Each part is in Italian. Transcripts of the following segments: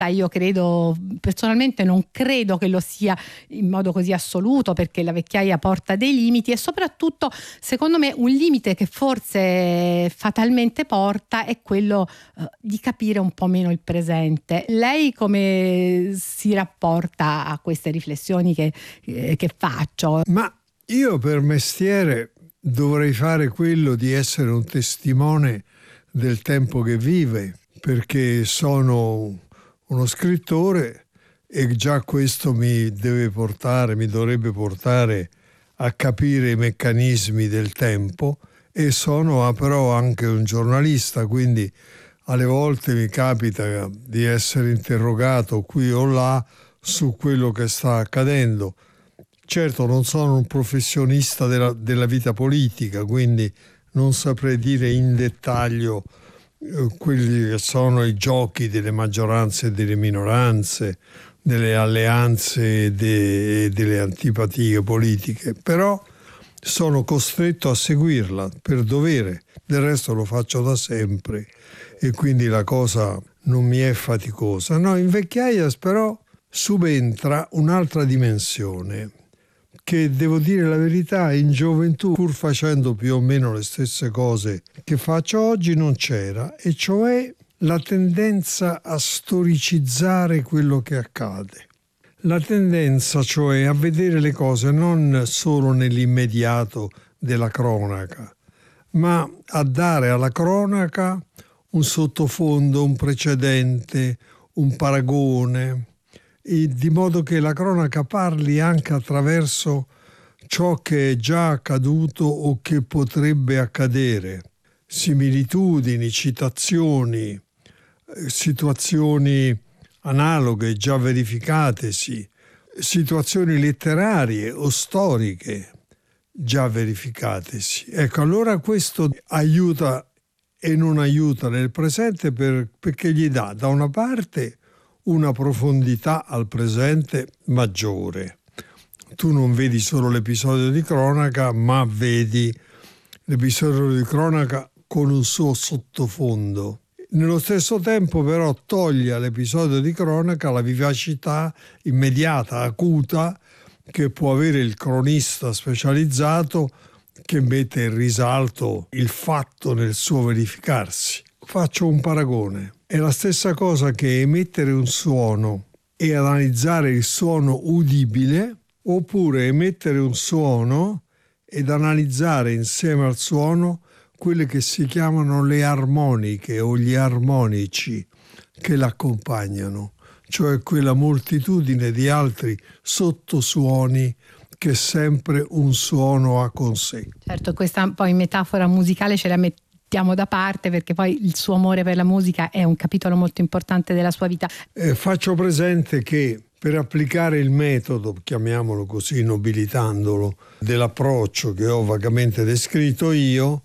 Io credo, personalmente non credo che lo sia in modo così assoluto, perché la vecchiaia porta dei limiti, e soprattutto secondo me un limite che forse fatalmente porta è quello di capire un po' meno il presente. Lei come si rapporta a queste riflessioni che faccio? Ma io per mestiere dovrei fare quello di essere un testimone del tempo che vive, perché sono uno scrittore e già questo mi dovrebbe portare a capire i meccanismi del tempo, e sono però anche un giornalista, quindi alle volte mi capita di essere interrogato qui o là su quello che sta accadendo. Certo, non sono un professionista della vita politica, quindi non saprei dire in dettaglio quelli che sono i giochi delle maggioranze e delle minoranze, delle alleanze e delle antipatie politiche, però sono costretto a seguirla per dovere. Del resto lo faccio da sempre e quindi la cosa non mi è faticosa. No, in Vecchiaia però subentra un'altra dimensione che, devo dire la verità, in gioventù, pur facendo più o meno le stesse cose che faccio oggi, non c'era, e cioè la tendenza a storicizzare quello che accade. La tendenza, cioè, a vedere le cose non solo nell'immediato della cronaca, ma a dare alla cronaca un sottofondo, un precedente, un paragone, e di modo che la cronaca parli anche attraverso ciò che è già accaduto o che potrebbe accadere. Similitudini, citazioni, situazioni analoghe già verificatesi, situazioni letterarie o storiche già verificatesi. Ecco, allora questo aiuta e non aiuta nel presente perché gli dà da una parte una profondità al presente maggiore. Tu non vedi solo l'episodio di cronaca, ma vedi l'episodio di cronaca con un suo sottofondo. Nello stesso tempo però toglie all'episodio di cronaca la vivacità immediata, acuta, che può avere il cronista specializzato che mette in risalto il fatto nel suo verificarsi. Faccio un paragone. È la stessa cosa che emettere un suono e analizzare il suono udibile, oppure emettere un suono ed analizzare insieme al suono quelle che si chiamano le armoniche o gli armonici che l'accompagnano, cioè quella moltitudine di altri sottosuoni che sempre un suono ha con sé. Certo, questa poi metafora musicale ce la mettiamo da parte, perché poi il suo amore per la musica è un capitolo molto importante della sua vita. Faccio presente che per applicare il metodo, chiamiamolo così, nobilitandolo, dell'approccio che ho vagamente descritto io,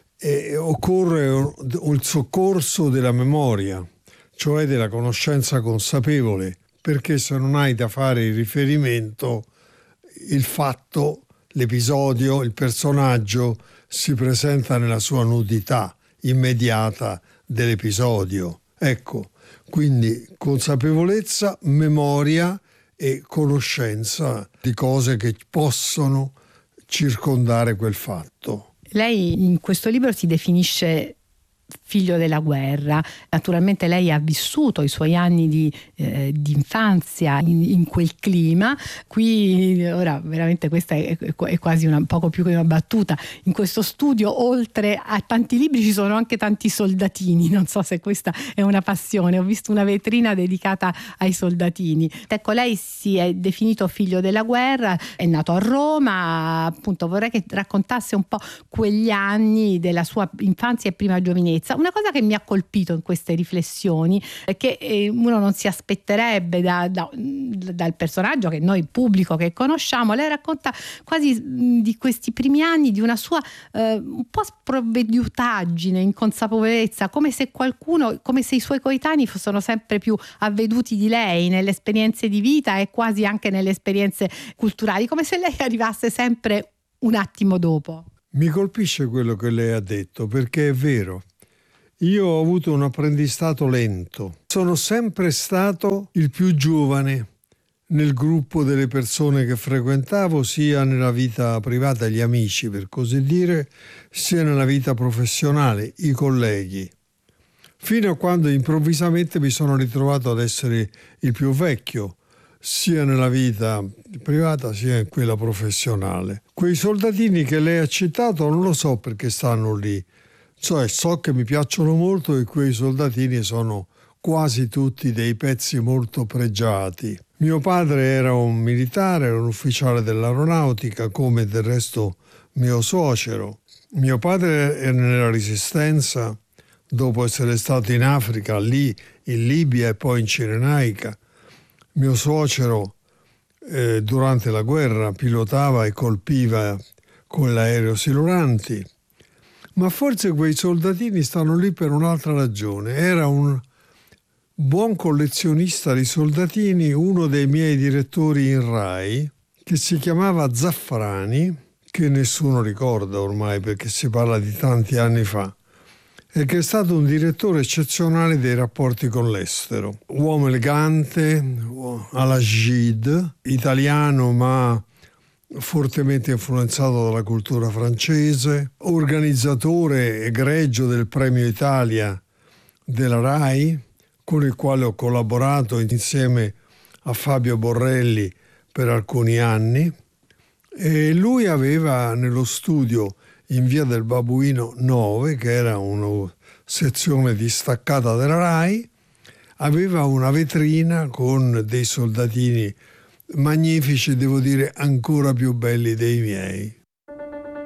occorre il soccorso della memoria, cioè della conoscenza consapevole, perché se non hai da fare il riferimento, il fatto, l'episodio, il personaggio si presenta nella sua nudità immediata dell'episodio. Ecco, quindi consapevolezza, memoria e conoscenza di cose che possono circondare quel fatto. Lei in questo libro si definisce figlio della guerra. Naturalmente lei ha vissuto i suoi anni di infanzia in quel clima. Qui ora veramente questa è quasi poco più che una battuta. In questo studio, oltre a tanti libri, ci sono anche tanti soldatini. Non so se questa è una passione. Ho visto una vetrina dedicata ai soldatini. Ecco, lei si è definito figlio della guerra, è nato a Roma. Appunto, vorrei che raccontasse un po' quegli anni della sua infanzia e prima giovinezza. Una cosa che mi ha colpito in queste riflessioni è che uno non si aspetterebbe dal personaggio che noi pubblico che conosciamo. Lei racconta quasi di questi primi anni, di una sua un po' sprovvedutaggine, inconsapevolezza, come se i suoi coetanei fossero sempre più avveduti di lei nelle esperienze di vita e quasi anche nelle esperienze culturali, come se lei arrivasse sempre un attimo dopo. Mi colpisce quello che lei ha detto, perché è vero. Io ho avuto un apprendistato lento. Sono sempre stato il più giovane nel gruppo delle persone che frequentavo, sia nella vita privata, gli amici per così dire, sia nella vita professionale, i colleghi. Fino a quando improvvisamente mi sono ritrovato ad essere il più vecchio, sia nella vita privata sia in quella professionale. Quei soldatini che lei ha citato non lo so perché stanno lì, cioè so che mi piacciono molto e quei soldatini sono quasi tutti dei pezzi molto pregiati. Mio padre era un militare, era un ufficiale dell'aeronautica, come del resto mio suocero. Mio padre era nella Resistenza, dopo essere stato in Africa, lì in Libia e poi in Cirenaica. Mio suocero durante la guerra pilotava e colpiva con l'aereo Siluranti. Ma forse quei soldatini stanno lì per un'altra ragione. Era un buon collezionista di soldatini, uno dei miei direttori in Rai, che si chiamava Zaffrani, che nessuno ricorda ormai perché si parla di tanti anni fa, e che è stato un direttore eccezionale dei rapporti con l'estero. Uomo elegante, alla Gide, italiano ma fortemente influenzato dalla cultura francese, organizzatore egregio del Premio Italia della Rai, con il quale ho collaborato insieme a Fabio Borrelli per alcuni anni, e lui aveva nello studio in via del Babuino 9, che era una sezione distaccata della Rai, aveva una vetrina con dei soldatini magnifici, devo dire ancora più belli dei miei.